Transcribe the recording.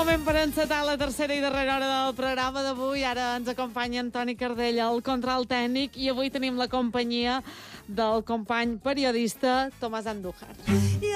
moment per encetar la tercera i darrera hora del programa d'avui. Ara ens acompanya Antoni Cardella, el control tècnic, i avui tenim la companyia del company periodista Tomàs Andújar.